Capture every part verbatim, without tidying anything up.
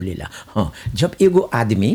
बोलेला हाँ जब एगो आदमी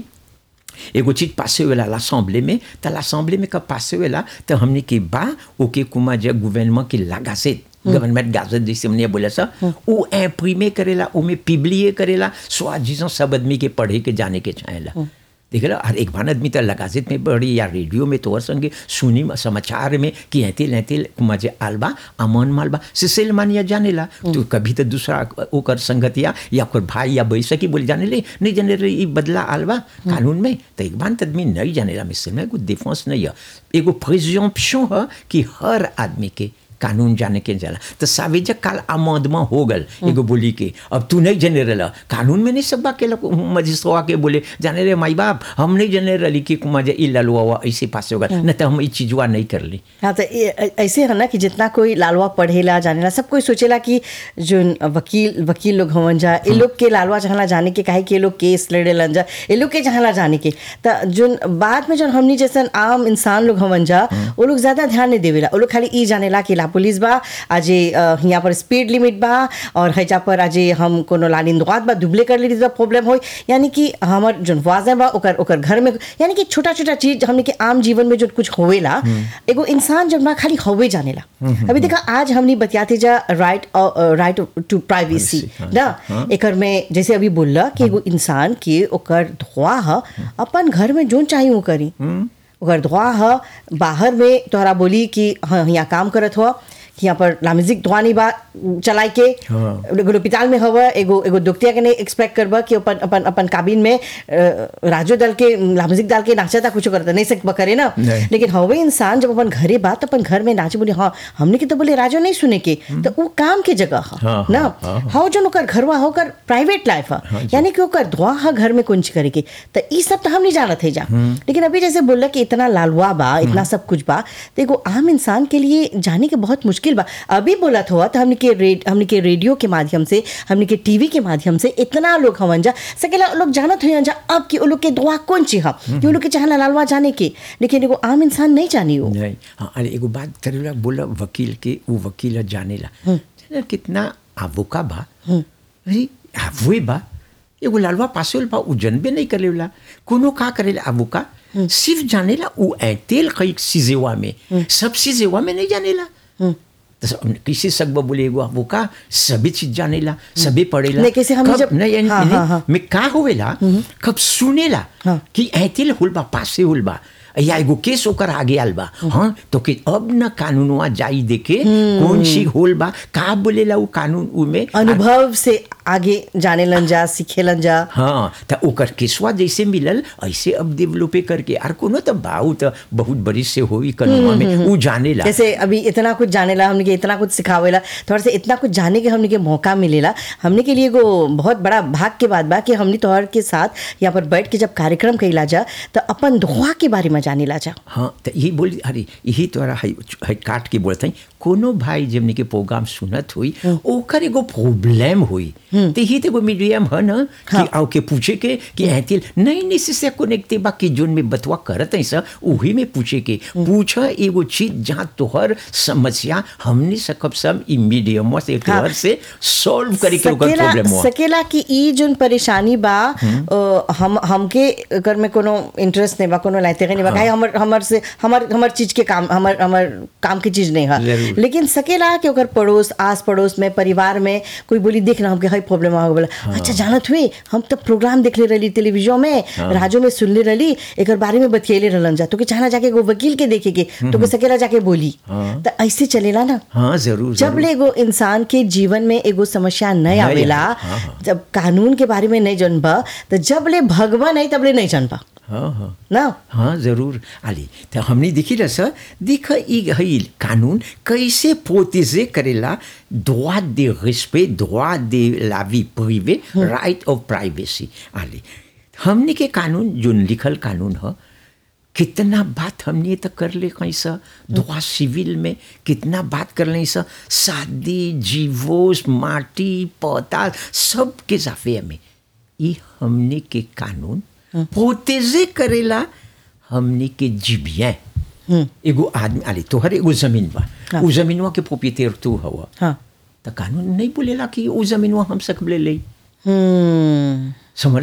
एगो चीज पासे होला l'assemblée में त l'assemblée में कब पासे होला त हमने के बा ओके कुमा जे गवर्नमेंट के la gazette गवर्नमेंट गाजेट जैसे हमने बोला सा वो इम्प्रीमे करेला वो में पिबलिए करेला स्वाद जिसों सब आदमी के पढ़े के जाने के चाहेला देखेला हर एक भान आदमी तो लगाजित में पढ़ी या रेडियो में तो और संगे सुनी समाचार में कि ऐते लेते मजे आलबा अमन मालबा सिसेल मानिया जानेला तो कभी तो दूसरा ओकर संगतिया या ओकर भाई या बैसा की बोले जाने ले नहीं जाने रे ई बदला आलबा कानून में तो एक भान आदमी नहीं जानेला मिसल में कोई डिफेंस नहीं है एगो प्रिजम्पशन है कि हर आदमी के कानून जाने के जाला तो सावेज काल आमदमा हो गल एगो बोली के अब तू नहीं जाने रहला कानून में नहीं सब के मजिस्ट्रेट के बोले जाने रे माई बाप हम नहीं जाने रही कि मजे ई लालवा ऐसे पास होगा न तो हम ई चीजवा नहीं कर ली हाँ तो ऐसे है ना कि जितना कोई लालवा पढ़ेला जानेला सब कोई सोचेला कि जो वकील वकील लोग हवन जा ये लोग के लालवा चाहला जाने के काहे कि लोग केस लड़े जा ये लोग के चाहला जाने के तो जो बाद में जो हमनी जैसे आम इंसान लोग हवन जा वो लोग ज्यादा ध्यान नहीं देवेला वो लोग खाली ई जानेला कि पुलिस बा आज यहाँ पर स्पीड लिमिट बा और हैजा पर आज हम कोनो लालिंदवाद बा दुबले कर ली तो प्रॉब्लम हो यानी कि हमार जो वाजे बा ओकर ओकर घर में यानी कि छोटा छोटा चीज हमने के आम जीवन में जो कुछ होवेला एगो इंसान जब बा खाली होवे जानेला अभी देखा आज हमने बतियाते जा राइट राइट टू प्राइवेसी ना एकर में जैसे अभी बोलला कि एगो इंसान के ओकर धोआ ह अपन घर में जोन चाहिए वो करी ओकर धुआ ह बाहर में तोहरा बोली कि हाँ यहाँ काम करत हो कि यहाँ पर लामिजिक धुआनी बा चलाई के एगो अस्पताल में हवा एगो एगो दुखतिया के नहीं एक्सपेक्ट करबा कि अपन अपन अपन काबिन में राजो दल के लामिजिक डाल के नाचा था कुछ करता नहीं सकबा करे ना लेकिन हवे इंसान जब अपन घरे बात अपन घर में नाचे बोले हाँ हमने की तो बोले राजो नहीं सुने के तो वो काम के जगह है ना हाउ जो ओकर घरवा होकर प्राइवेट लाइफ है यानी कि ओकर धुआ है घर में कुछ करे के तो ई सब तो हम नहीं जानत है जा लेकिन अभी जैसे बोला कि इतना लालवा बा इतना सब कुछ बा तो एगो आम इंसान के लिए जाने के बहुत मुश्किल बा अभी बोला था तो हमने के रेड हमने के रेडियो के माध्यम से हमने के टीवी के माध्यम से इतना लोग हवन जा सकेला लोग जानत हो जा अब कि लोग के दुआ कौन ची हा कि लोग के चाहना लालवा जाने के लेकिन एगो आम इंसान नहीं जानी हो नहीं हाँ अरे एगो बात करेला बोला वकील के वो वकील जानेला कितना आवोका बा अरे आवुए बा एगो लालवा पासे बा उ जनबे नहीं करेला कोनो का करेला आवोका सिर्फ जानेला उ ऐतेल कई सीजेवा में सब सीजेवा में नहीं जानेला किसी सकबा बोले एगो वो का सभी चीज जानेला सभी पढ़ेला नहीं कैसे हम जब नहीं यानी हाँ, हाँ, हाँ. मैं का होवेला कब सुनेला हाँ. कि ऐतिल हुलबा पासे हुलबा या एगो केस ओकर आगे आलबा हाँ तो कि अब न कानूनवा जाई देखे कौन सी होलबा का बोलेला वो कानून उमे अनुभव से आगे जाने लन जा सीखे लन जा हाँ तो ओकर केसवा जैसे मिलल ऐसे अब डेवलपे करके और कोनो तो बाऊ तो बहुत बड़ी से होई कानूनवा में वो जानेला जैसे अभी इतना कुछ जानेला हमने के इतना कुछ सिखावेला थोड़ा से इतना कुछ जाने के हमने के मौका मिलेला हमने के लिए एगो बहुत बड़ा भाग के बात बा कि हमने तोहर के साथ यहाँ पर बैठ के जब कार्यक्रम कैला जा तो अपन धुआ के बारे में जाने ला जा हाँ तो यही बोली अरे यही तोरा है, है काट के बोलते कोनो भाई जमने के प्रोग्राम सुनत हुई ओकर एगो प्रॉब्लम हुई तो ही तो एगो मीडियम है ना कि हाँ। आओ के पूछे के कि ऐतिल नहीं नहीं से कनेक्टे बा कि जोन में बतवा करत है सब वही में पूछे के पूछा एगो चीज जहाँ तोहर समस्या हमने सकब सब ई मीडियम से तोहर से सॉल्व करे के ओकर प्रॉब्लम हुआ सकेला कि ई जोन परेशानी बा हम हमके अगर में कोनो इंटरेस्ट नहीं बा कोनो लायते नहीं बा काहे हमर हमर से हमर हमर चीज के काम हमर हमर काम की चीज नहीं है लेकिन सकेला कि ओकर पड़ोस आस पड़ोस में परिवार में कोई बोली देख ना हमके हाई प्रॉब्लम आ बोला हाँ। अच्छा जानत हुई हम तो प्रोग्राम देख ले रही टेलीविजन में हाँ। राजो में सुन ले रही एक बारे में बतियले रहलन जा तो के चाहना जाके वो वकील के देखे के तो के सकेला जाके बोली हाँ। तो ऐसे चलेला ना हाँ जरूर जब ले एगो इंसान के जीवन में एगो समस्या नहीं आवेला हाँ। जब कानून के बारे में नहीं जानबा तो जब ले भगवा नहीं तब ले नहीं जानबा हाँ हाँ ना हाँ जरूर आली तो हमने देखी रहा सर देख ई कानून कैसे प्रोटेजे करेला droit de respect droit de la vie privée right of privacy आली हमने के कानून जो लिखल कानून है कितना बात हमने तो कर ले कैसा दुआ सिविल में कितना बात कर ले सा शादी जीवोस माटी पौता सब के जाफे में ये हमने के कानून प्रोटेजे करेला हमने के जीबियां एगो आदमी आले तोहर एगो जमीन बा हाँ। उ जमीनवा के प्रोप्रिएटर तू हवा हाँ। तो कानून नहीं बोलेला कि उ जमीनवा हम सकबले ले समझ